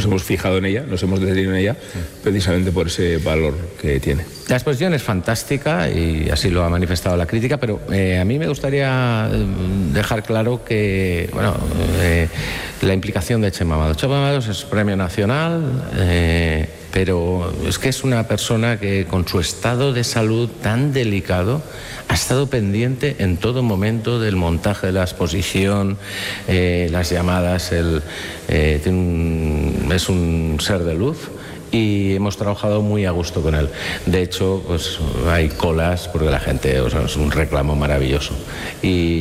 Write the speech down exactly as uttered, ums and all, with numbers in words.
hemos fijado en ella, nos hemos detenido en ella, precisamente por ese valor que tiene. La exposición es fantástica y así lo ha manifestado la crítica, pero eh, a mí me gustaría dejar claro que, bueno, eh, la implicación de Chema Amados. Chema Amados es premio nacional, eh, pero es que es una persona que con su estado de salud tan delicado ha estado pendiente en todo momento del montaje de la exposición, eh, las llamadas, el, eh, tiene un, es un ser de luz. Y hemos trabajado muy a gusto con él. De hecho, pues hay colas porque la gente, o sea, es un reclamo maravilloso. Y